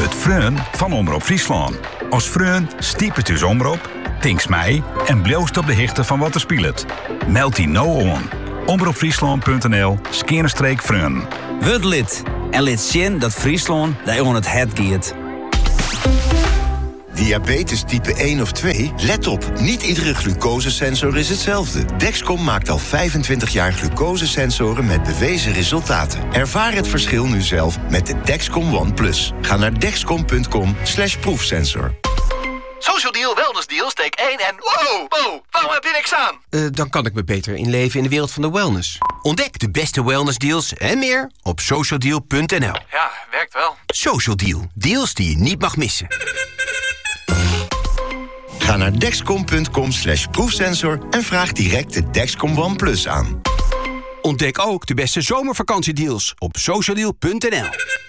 Het Freun van Omroep Friesland. Als Freun stiep het dus omroep, tinks mij en bloost op de hichte van wat er speelt. Meld die nou aan. omroepfriesland.nl/Freun. Word lid en lid zien dat Friesland daar on het het giet. Diabetes type 1 of 2? Let op, niet iedere glucosesensor is hetzelfde. Dexcom maakt al 25 jaar glucosesensoren met bewezen resultaten. Ervaar het verschil nu zelf met de Dexcom One Plus. Ga naar dexcom.com/proefsensor. Social Deal, Wellness Deal, steek 1 en... Wow, waarom heb je niks aan? Dan kan ik me beter inleven in de wereld van de wellness. Ontdek de beste wellnessdeals en meer op socialdeal.nl. Ja, werkt wel. Social Deal, deals die je niet mag missen. Ga naar dexcom.com/proefsensor en vraag direct de Dexcom One Plus aan. Ontdek ook de beste zomervakantiedeals op socialdeal.nl.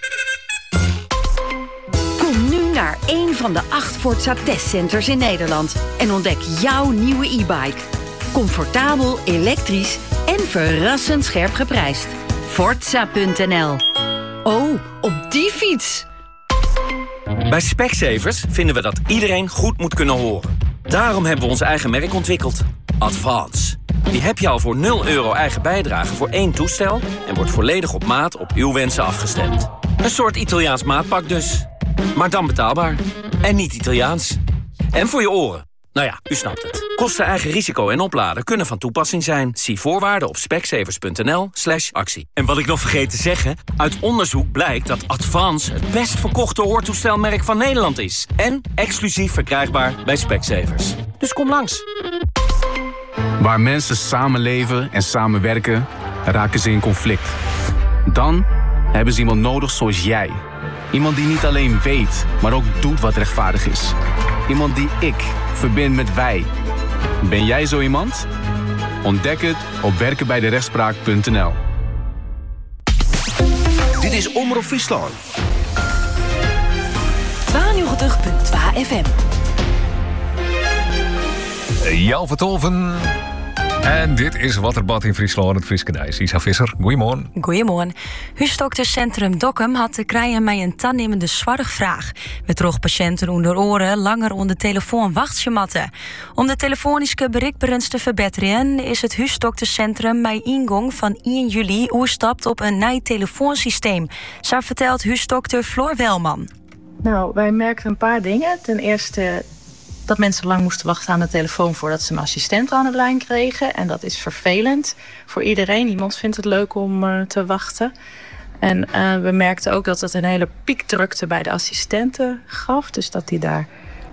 Kom nu naar een van de 8 Forza testcenters in Nederland en ontdek jouw nieuwe e-bike. Comfortabel, elektrisch en verrassend scherp geprijsd. Forza.nl. Oh, op die fiets! Bij Specsavers vinden we dat iedereen goed moet kunnen horen. Daarom hebben we ons eigen merk ontwikkeld. Advance. Die heb je al voor €0 eigen bijdrage voor 1 toestel... en wordt volledig op maat op uw wensen afgestemd. Een soort Italiaans maatpak dus. Maar dan betaalbaar. En niet Italiaans. En voor je oren. Nou ja, u snapt het. Kosten, eigen risico en opladen kunnen van toepassing zijn. Zie voorwaarden op specsavers.nl/actie. En wat ik nog vergeet te zeggen... uit onderzoek blijkt dat Advance het best verkochte hoortoestelmerk van Nederland is. En exclusief verkrijgbaar bij Specsavers. Dus kom langs. Waar mensen samenleven en samenwerken, raken ze in conflict. Dan hebben ze iemand nodig zoals jij. Iemand die niet alleen weet, maar ook doet wat rechtvaardig is. Iemand die ik verbind met wij. Ben jij zo iemand? Ontdek het op werkenbijderechtspraak.nl. Dit is Omroep Friesland. 92.2 FM. Jan Vertolven. En dit is wat er bad in Friesland, het Frieske Nijs. Isa Visser, goeiemorgen. Goeiemorgen. Huisdokterscentrum Dokkum had te krijgen met een tannemende zwargvraag. We droeg patiënten onder oren langer onder telefoon wachtjematten. Om de telefonische bereikbaarheid te verbeteren is het huisdokterscentrum bij ingang van 1 juli oerstapt op een nieuw telefoonsysteem. Zo vertelt huisdokter Floor Welman. Nou, wij merkten een paar dingen. Ten eerste dat mensen lang moesten wachten aan de telefoon voordat ze een assistent aan de lijn kregen. En dat is vervelend voor iedereen. Niemand vindt het leuk om te wachten. En we merkten ook dat het een hele piekdrukte bij de assistenten gaf. Dus dat die daar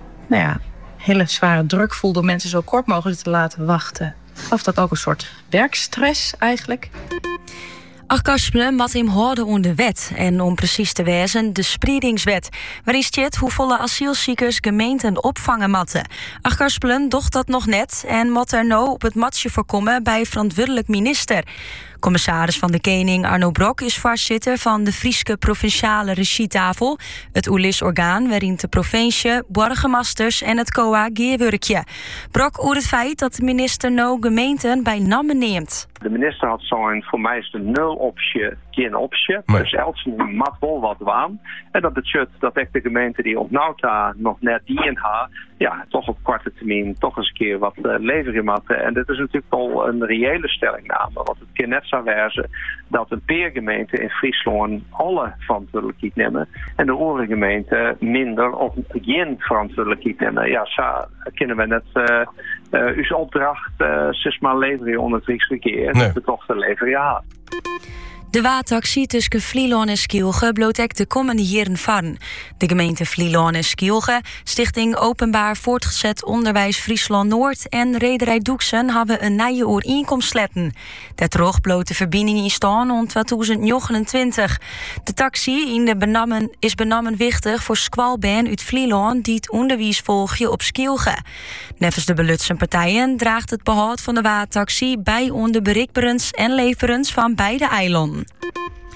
hele zware druk voelde om mensen zo kort mogelijk te laten wachten. Gaf dat ook een soort werkstress eigenlijk. Achterspelen wat hem hoorde onder de wet. En om precies te wezen, de spreidingswet. Waarin staat hoeveel asielziekers gemeenten opvangen matten. Achterspelen docht dat nog net en moet er nou op het matje voorkomen bij verantwoordelijk minister. Commissaris van de Koning Arno Brok is voorzitter van de Frieske Provinciale Regietafel. Het OELIS-orgaan waarin de provincie, burgemeesters en het COA geerwerkje. Brok over het feit dat de minister nou gemeenten bij namen neemt. De minister had zo'n, voor mij is de 0 optie, geen optie. Nee. Dus Elsen mat wel wat waan. En dat betekent dat echt de gemeente die op Nauta nog net die in haar, toch op korte termijn toch eens een keer wat leveren matten. En dit is natuurlijk al een reële stellingname. Want het kan net zo wezen dat een peergemeente in Friesland alle verantwoordelijkheid nemen. En de andere gemeente minder of geen verantwoordelijkheid nemen. Ja, zo kunnen we net uw opdracht maar leveren onder het Rijksverkeer. Nee. De toch te leveren, ja. De waataxie tussen Vlieland en Skielge bloot de komende jaren van. De gemeente Vlieland en Skielge, Stichting Openbaar Voortgezet Onderwijs Friesland Noord en Rederij Doeksen hebben een nieuwe overeenkomst sletten. Dat droeg bloot de verbinding in staan rond 2029. De taxi in de is benammen wichtig voor squalbaan uit Vlieland die het onderwijs volgen op Skielge. Nevens de belutsen partijen draagt het behoud van de waataxie bij onder bereikbaarheid en leverens van beide eilanden.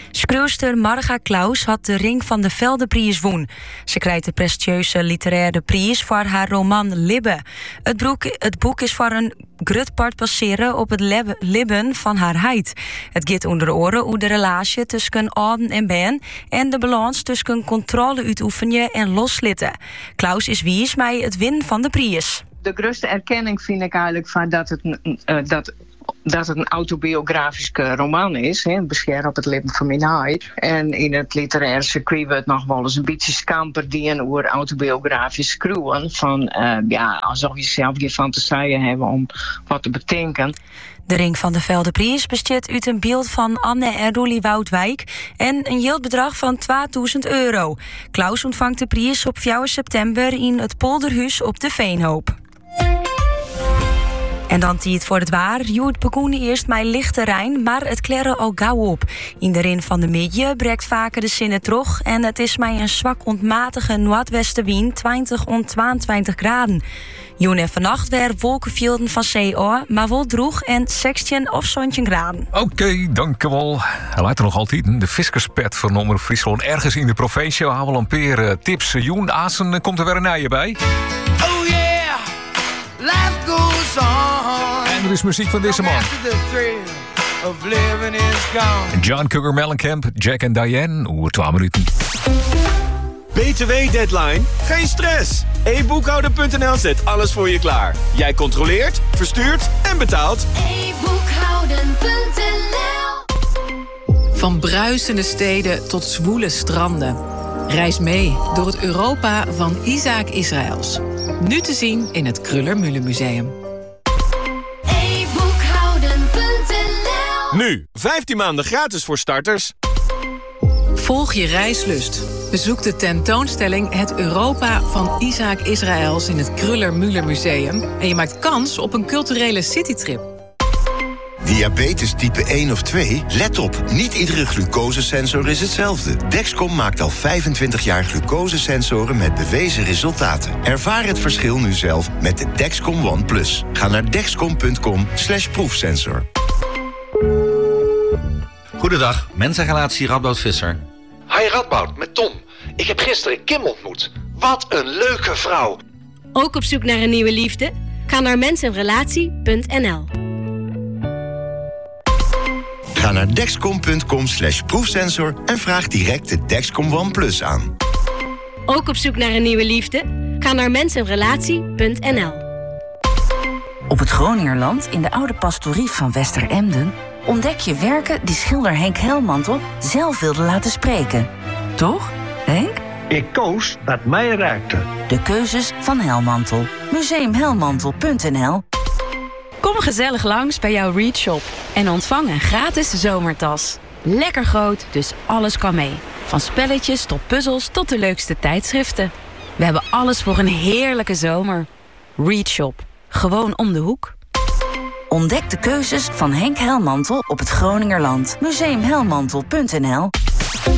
Schreeuwster Marga Klaus had de Ring van de Veldeprijs woen. Ze krijgt de prestigieuze literaire prijs voor haar roman Libbe. Het boek is voor een groot part baseren op het libben van haar heid. Het gaat onder oren hoe de relatie tussen ouden en ben en de balans tussen controle uitoefenen en loslitten. Klaus is wies mij het winnen van de prijs. De grootste erkenning vind ik eigenlijk van dat het een autobiografische roman is. Beschreven op het leven van mijn heid. En in het literaire circuit wordt nog wel eens een beetje scamper die een oer autobiografisch schreeuwen. Van alsof je zelf die fantasieën hebben om wat te bedenken. De Ring van de Veldeprijs bestaat uit een beeld van Anne en Roelie Woudwijk en een geldbedrag van €2000. Klaus ontvangt de prijs op 4 september in het Polderhuis op de Veenhoop. En dan het voor het waar. Joet begon eerst met lichte Rijn, maar het kleren al gauw op. In de rin van de midden breekt vaker de zinnen terug en het is mij een zwak ontmatige noordwestenwind 20 tot 22 graden. Joen en vannacht weer wolkenvelden van zee, maar wel droeg en 16 of 17 graden. Oké, dankjewel. Hij lijkt er nog altijd de fiskerspet van Omroep Friesland ergens in de provincie. We hebben al een paar tips. Joen Asen komt er weer een nije bij. Oh yeah, life goes on. En er is muziek van deze man. John Cougar Mellencamp, Jack en Diane. 12 minuten. BTW-deadline? Geen stress. e-boekhouden.nl zet alles voor je klaar. Jij controleert, verstuurt en betaalt. e-boekhouden.nl. Van bruisende steden tot zwoele stranden. Reis mee door het Europa van Isaac Israëls. Nu te zien in het Kruller-Müller Museum. e-boekhouden.nl. Nu, 15 maanden gratis voor starters. Volg je reislust. Bezoek de tentoonstelling Het Europa van Isaac Israëls in het Kruller-Müller Museum. En je maakt kans op een culturele citytrip. Diabetes type 1 of 2? Let op, niet iedere glucosesensor is hetzelfde. Dexcom maakt al 25 jaar glucosesensoren met bewezen resultaten. Ervaar het verschil nu zelf met de Dexcom One Plus. Ga naar dexcom.com/proefsensor. Goedendag, mensenrelatie Radboud Visser. Hi Radboud, met Tom. Ik heb gisteren Kim ontmoet. Wat een leuke vrouw. Ook op zoek naar een nieuwe liefde? Ga naar mensenrelatie.nl. Ga naar dexcom.com/proefsensor en vraag direct de Dexcom One Plus aan. Ook op zoek naar een nieuwe liefde? Ga naar mensenrelatie.nl. Op het Groningerland, in de oude pastorie van Westeremden, ontdek je werken die schilder Henk Helmantel zelf wilde laten spreken. Toch, Henk? Ik koos wat mij raakte. De keuzes van Helmantel. Museumhelmantel.nl. Kom gezellig langs bij jouw Read Shop en ontvang een gratis zomertas. Lekker groot, dus alles kan mee. Van spelletjes tot puzzels tot de leukste tijdschriften. We hebben alles voor een heerlijke zomer. Read Shop. Gewoon om de hoek. Ontdek de keuzes van Henk Helmantel op het Groningerland. Museumhelmantel.nl.